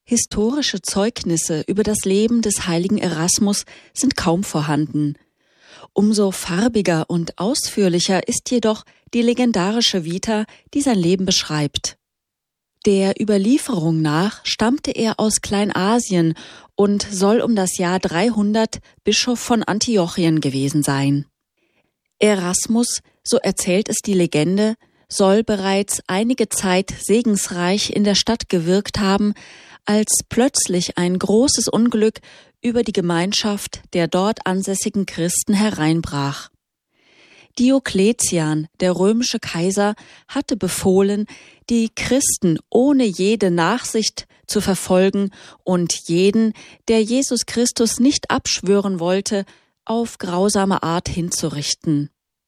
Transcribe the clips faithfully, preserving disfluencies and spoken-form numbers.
Historische Zeugnisse über das Leben des heiligen Erasmus sind kaum vorhanden. Umso farbiger und ausführlicher ist jedoch die legendarische Vita, die sein Leben beschreibt. Der Überlieferung nach stammte er aus Kleinasien und soll um das Jahr dreihundert Bischof von Antiochien gewesen sein. Erasmus, so erzählt es die Legende, soll bereits einige Zeit segensreich in der Stadt gewirkt haben, als plötzlich ein großes Unglück über die Gemeinschaft der dort ansässigen Christen hereinbrach. Diokletian, der römische Kaiser, hatte befohlen, die Christen ohne jede Nachsicht zu verfolgen und jeden, der Jesus Christus nicht abschwören wollte, auf grausame Art hinzurichten.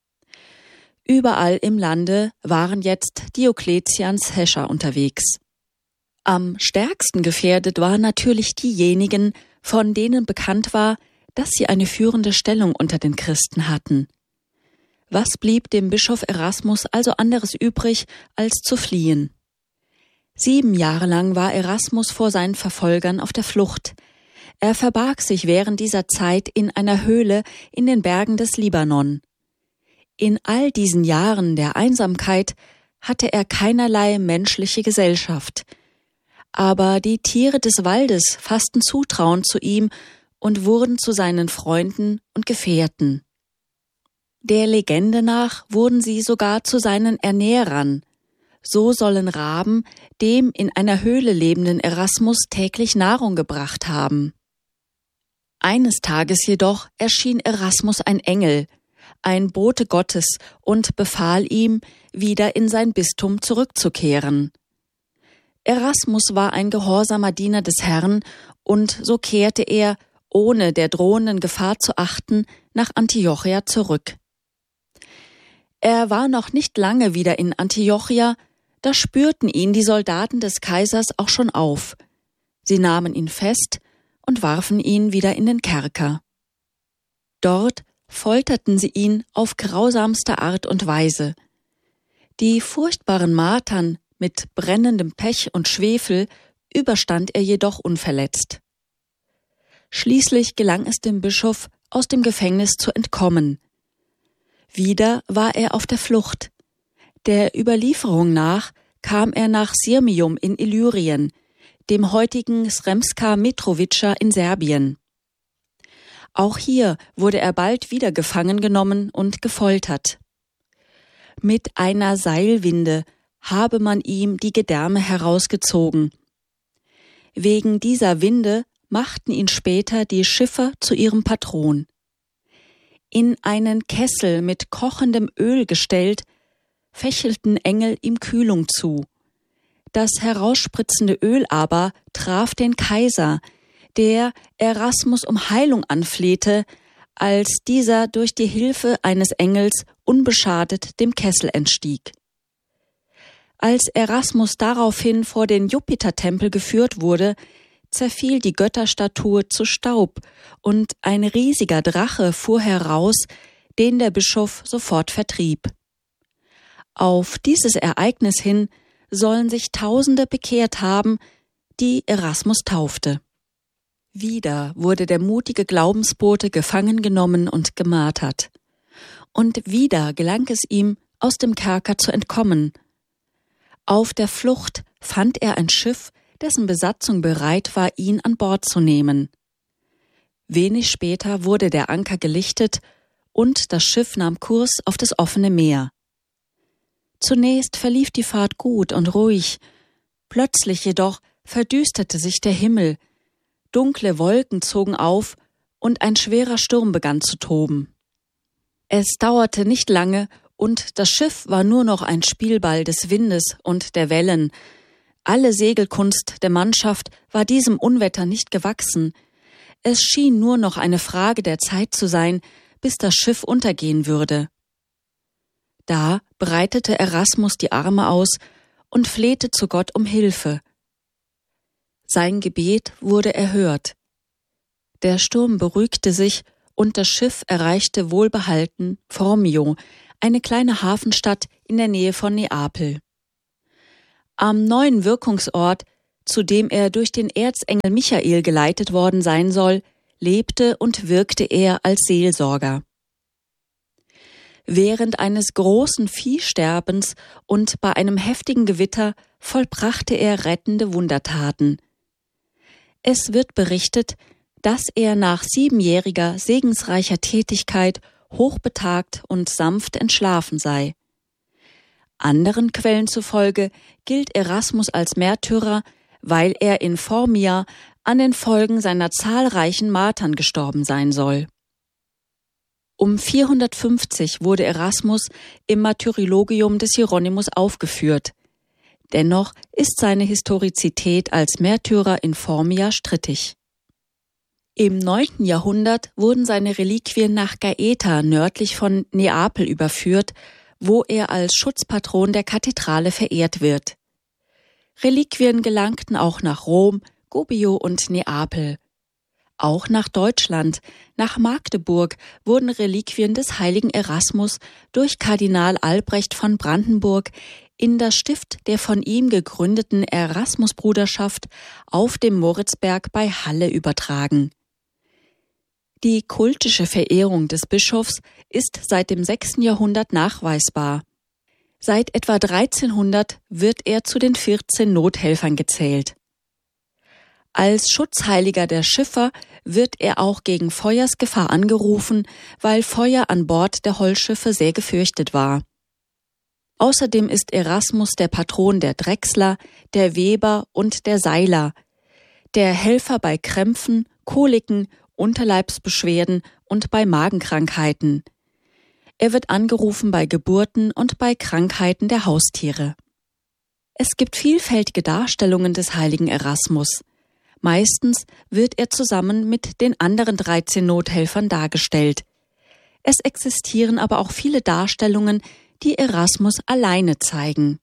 Überall im Lande waren jetzt Diokletians Häscher unterwegs. Am stärksten gefährdet waren natürlich diejenigen, von denen bekannt war, dass sie eine führende Stellung unter den Christen hatten. Was blieb dem Bischof Erasmus also anderes übrig, als zu fliehen? Sieben Jahre lang war Erasmus vor seinen Verfolgern auf der Flucht. Er verbarg sich während dieser Zeit in einer Höhle in den Bergen des Libanon. In all diesen Jahren der Einsamkeit hatte er keinerlei menschliche Gesellschaft. Aber die Tiere des Waldes fassten Zutrauen zu ihm und wurden zu seinen Freunden und Gefährten. Der Legende nach wurden sie sogar zu seinen Ernährern. So sollen Raben dem in einer Höhle lebenden Erasmus täglich Nahrung gebracht haben. Eines Tages jedoch erschien Erasmus ein Engel, ein Bote Gottes, und befahl ihm, wieder in sein Bistum zurückzukehren. Erasmus war ein gehorsamer Diener des Herrn, und so kehrte er, ohne der drohenden Gefahr zu achten, nach Antiochia zurück. Er war noch nicht lange wieder in Antiochia, da spürten ihn die Soldaten des Kaisers auch schon auf. Sie nahmen ihn fest und warfen ihn wieder in den Kerker. Dort folterten sie ihn auf grausamste Art und Weise. Die furchtbaren Martern mit brennendem Pech und Schwefel überstand er jedoch unverletzt. Schließlich gelang es dem Bischof, aus dem Gefängnis zu entkommen. Wieder war er auf der Flucht. Der Überlieferung nach kam er nach Sirmium in Illyrien, dem heutigen Sremska Mitrovica in Serbien. Auch hier wurde er bald wieder gefangen genommen und gefoltert. Mit einer Seilwinde habe man ihm die Gedärme herausgezogen. Wegen dieser Winde machten ihn später die Schiffer zu ihrem Patron. In einen Kessel mit kochendem Öl gestellt, fächelten Engel ihm Kühlung zu. Das herausspritzende Öl aber traf den Kaiser, der Erasmus um Heilung anflehte, als dieser durch die Hilfe eines Engels unbeschadet dem Kessel entstieg. Als Erasmus daraufhin vor den Jupitertempel geführt wurde, zerfiel die Götterstatue zu Staub und ein riesiger Drache fuhr heraus, den der Bischof sofort vertrieb. Auf dieses Ereignis hin sollen sich Tausende bekehrt haben, die Erasmus taufte. Wieder wurde der mutige Glaubensbote gefangen genommen und gemartert. Und wieder gelang es ihm, aus dem Kerker zu entkommen. Auf der Flucht fand er ein Schiff, dessen Besatzung bereit war, ihn an Bord zu nehmen. Wenig später wurde der Anker gelichtet und das Schiff nahm Kurs auf das offene Meer. Zunächst verlief die Fahrt gut und ruhig. Plötzlich jedoch verdüsterte sich der Himmel. Dunkle Wolken zogen auf und ein schwerer Sturm begann zu toben. Es dauerte nicht lange und das Schiff war nur noch ein Spielball des Windes und der Wellen. Alle Segelkunst der Mannschaft war diesem Unwetter nicht gewachsen. Es schien nur noch eine Frage der Zeit zu sein, bis das Schiff untergehen würde. Da breitete Erasmus die Arme aus und flehte zu Gott um Hilfe. Sein Gebet wurde erhört. Der Sturm beruhigte sich und das Schiff erreichte wohlbehalten Formio, eine kleine Hafenstadt in der Nähe von Neapel. Am neuen Wirkungsort zu dem er durch den Erzengel Michael geleitet worden sein soll, lebte und wirkte er als Seelsorger. Während eines großen Viehsterbens und bei einem heftigen Gewitter vollbrachte er rettende Wundertaten. Es wird berichtet, dass er nach siebenjähriger segensreicher Tätigkeit hochbetagt und sanft entschlafen sei. Anderen Quellen zufolge gilt Erasmus als Märtyrer, weil er in Formia an den Folgen seiner zahlreichen Martern gestorben sein soll. Um vierhundertfünfzig wurde Erasmus im Martyrologium des Hieronymus aufgeführt. Dennoch ist seine Historizität als Märtyrer in Formia strittig. Im neunten Jahrhundert wurden seine Reliquien nach Gaeta nördlich von Neapel überführt, wo er als Schutzpatron der Kathedrale verehrt wird. Reliquien gelangten auch nach Rom, Gubbio und Neapel. Auch nach Deutschland, nach Magdeburg, wurden Reliquien des heiligen Erasmus durch Kardinal Albrecht von Brandenburg in das Stift der von ihm gegründeten Erasmusbruderschaft auf dem Moritzberg bei Halle übertragen. Die kultische Verehrung des Bischofs ist seit dem sechsten Jahrhundert nachweisbar. Seit etwa dreizehnhundert wird er zu den vierzehn Nothelfern gezählt. Als Schutzheiliger der Schiffer wird er auch gegen Feuersgefahr angerufen, weil Feuer an Bord der Holzschiffe sehr gefürchtet war. Außerdem ist Erasmus der Patron der Drechsler, der Weber und der Seiler, der Helfer bei Krämpfen, Koliken, Unterleibsbeschwerden und bei Magenkrankheiten. Er wird angerufen bei Geburten und bei Krankheiten der Haustiere. Es gibt vielfältige Darstellungen des heiligen Erasmus. Meistens wird er zusammen mit den anderen dreizehn Nothelfern dargestellt. Es existieren aber auch viele Darstellungen, die Erasmus alleine zeigen.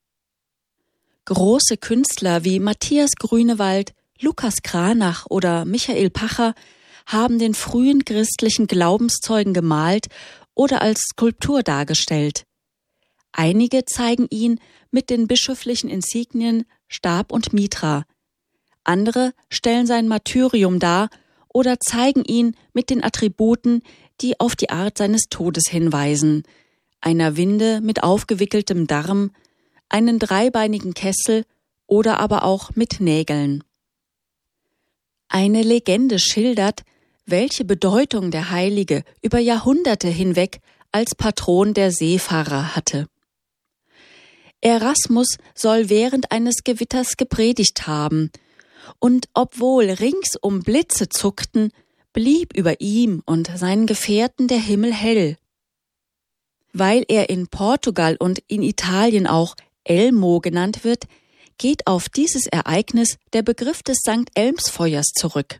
Große Künstler wie Matthias Grünewald, Lukas Cranach oder Michael Pacher haben den frühen christlichen Glaubenszeugen gemalt oder als Skulptur dargestellt. Einige zeigen ihn mit den bischöflichen Insignien Stab und Mitra. Andere stellen sein Martyrium dar oder zeigen ihn mit den Attributen, die auf die Art seines Todes hinweisen: einer Winde mit aufgewickeltem Darm, einen dreibeinigen Kessel oder aber auch mit Nägeln. Eine Legende schildert, welche Bedeutung der Heilige über Jahrhunderte hinweg als Patron der Seefahrer hatte. Erasmus soll während eines Gewitters gepredigt haben, und obwohl ringsum Blitze zuckten, blieb über ihm und seinen Gefährten der Himmel hell. Weil er in Portugal und in Italien auch Elmo genannt wird, geht auf dieses Ereignis der Begriff des Sankt Elmsfeuers zurück.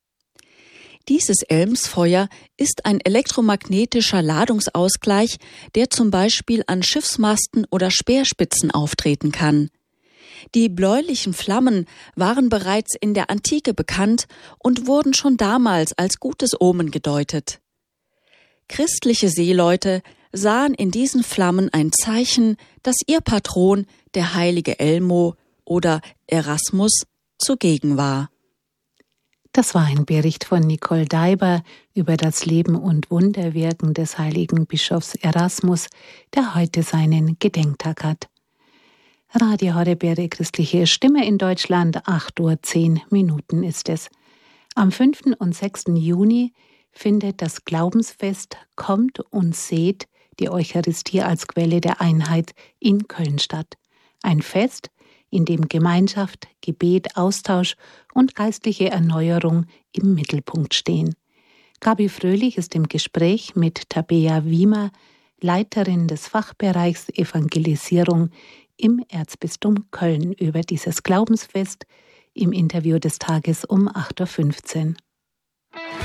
Dieses Elmsfeuer ist ein elektromagnetischer Ladungsausgleich, der zum Beispiel an Schiffsmasten oder Speerspitzen auftreten kann. Die bläulichen Flammen waren bereits in der Antike bekannt und wurden schon damals als gutes Omen gedeutet. Christliche Seeleute sahen in diesen Flammen ein Zeichen, dass ihr Patron, der heilige Elmo oder Erasmus, zugegen war. Das war ein Bericht von Nicole Daiber über das Leben und Wunderwirken des heiligen Bischofs Erasmus, der heute seinen Gedenktag hat. Radio Horeb, christliche Stimme in Deutschland, acht Uhr zehn Minuten ist es. Am fünften und sechsten Juni findet das Glaubensfest Kommt und seht die Eucharistie als Quelle der Einheit in Köln statt. Ein Fest, in dem Gemeinschaft, Gebet, Austausch und geistliche Erneuerung im Mittelpunkt stehen. Gabi Fröhlich ist im Gespräch mit Tabea Wiemer, Leiterin des Fachbereichs Evangelisierung im Erzbistum Köln, über dieses Glaubensfest im Interview des Tages um acht Uhr fünfzehn.